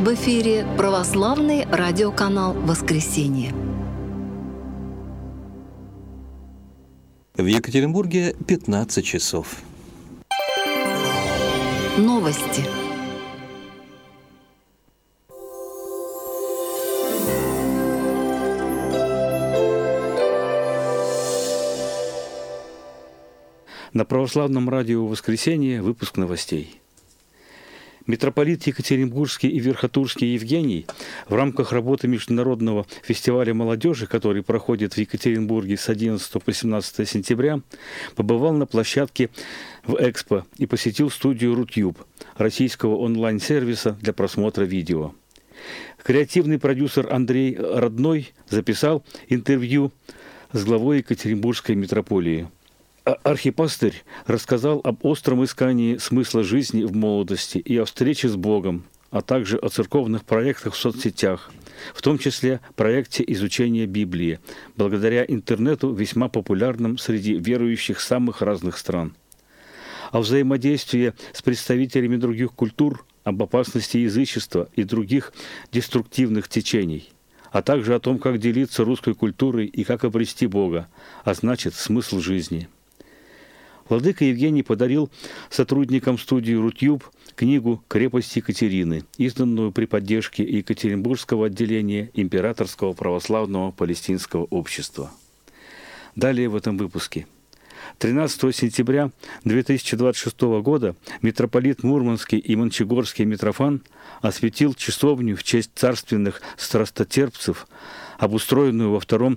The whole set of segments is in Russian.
В эфире православный радиоканал «Воскресенье». В Екатеринбурге 15 часов. Новости. На православном радио «Воскресенье» выпуск новостей. Митрополит Екатеринбургский и Верхотурский Евгений в рамках работы Международного фестиваля молодежи, который проходит в Екатеринбурге с 11 по 17 сентября, побывал на площадке в Экспо и посетил студию Рутюб, российского онлайн-сервиса для просмотра видео. Креативный продюсер Андрей Родной записал интервью с главой Екатеринбургской митрополии. Архипастырь рассказал об остром искании смысла жизни в молодости и о встрече с Богом, а также о церковных проектах в соцсетях, в том числе проекте изучения Библии, благодаря интернету весьма популярным среди верующих самых разных стран. О взаимодействии с представителями других культур, об опасности язычества и других деструктивных течений, а также о том, как делиться русской культурой и как обрести Бога, а значит, смысл жизни. Владыка Евгений подарил сотрудникам студии Рутюб книгу «Крепость Екатерины», изданную при поддержке Екатеринбургского отделения Императорского православного палестинского общества. Далее в этом выпуске. 13 сентября 2026 года митрополит Мурманский и Мончегорский Митрофан осветил часовню в честь царственных страстотерпцев, обустроенную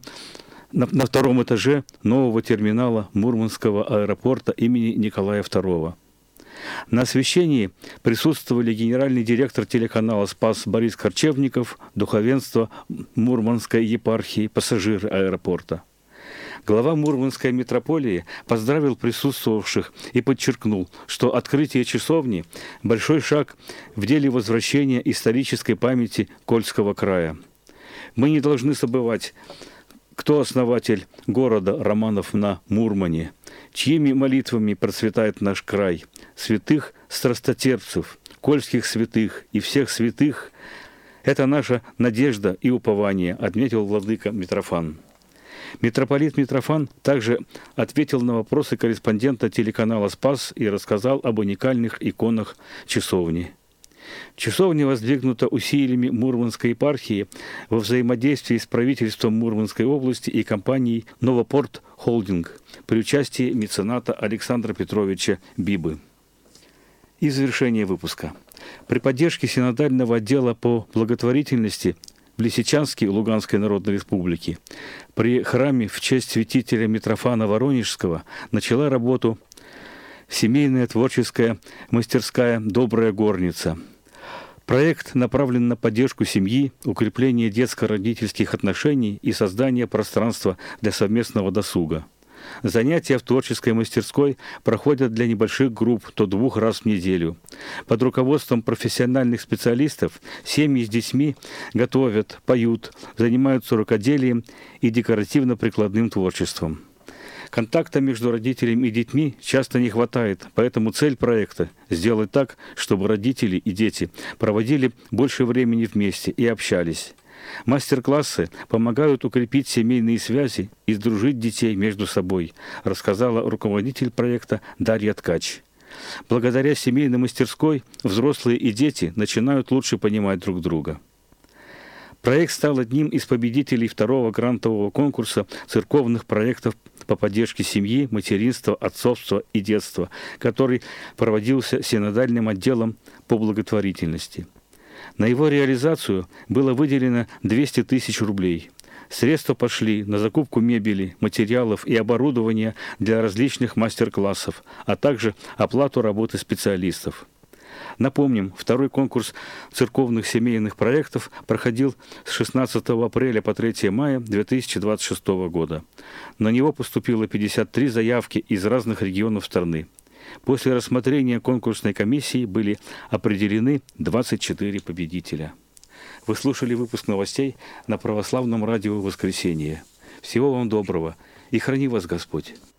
на втором этаже нового терминала Мурманского аэропорта имени Николая II. На освящении присутствовали генеральный директор телеканала «Спас» Борис Корчевников, духовенство Мурманской епархии, пассажиры аэропорта. Глава Мурманской митрополии поздравил присутствовавших и подчеркнул, что открытие часовни – большой шаг в деле возвращения исторической памяти Кольского края. Мы не должны забывать, кто основатель города Романов на Мурмане, чьими молитвами процветает наш край, святых страстотерпцев, кольских святых и всех святых – это наша надежда и упование, отметил владыка Митрофан. Митрополит Митрофан также ответил на вопросы корреспондента телеканала «Спас» и рассказал об уникальных иконах часовни. Часовня воздвигнута усилиями Мурманской епархии во взаимодействии с правительством Мурманской области и компанией «Новопорт Холдинг» при участии мецената Александра Петровича Бибы. И завершение выпуска. При поддержке синодального отдела по благотворительности в Лисичанске Луганской Народной Республики при храме в честь святителя Митрофана Воронежского начала работу семейная творческая мастерская «Добрая горница». Проект направлен на поддержку семьи, укрепление детско-родительских отношений и создание пространства для совместного досуга. Занятия в творческой мастерской проходят для небольших групп до 2 раз в неделю. Под руководством профессиональных специалистов семьи с детьми готовят, поют, занимаются рукоделием и декоративно-прикладным творчеством. Контакта между родителями и детьми часто не хватает, поэтому цель проекта – сделать так, чтобы родители и дети проводили больше времени вместе и общались. Мастер-классы помогают укрепить семейные связи и сдружить детей между собой, рассказала руководитель проекта Дарья Ткач. Благодаря семейной мастерской взрослые и дети начинают лучше понимать друг друга. Проект стал одним из победителей второго грантового конкурса церковных проектов по поддержке семьи, материнства, отцовства и детства, который проводился синодальным отделом по благотворительности. На его реализацию было выделено 200 тысяч рублей. Средства пошли на закупку мебели, материалов и оборудования для различных мастер-классов, а также оплату работы специалистов. Напомним, второй конкурс церковных семейных проектов проходил с 16 апреля по 3 мая 2026 года. На него поступило 53 заявки из разных регионов страны. После рассмотрения конкурсной комиссии были определены 24 победителя. Вы слушали выпуск новостей на православном радио «Воскресенье». Всего вам доброго и храни вас Господь!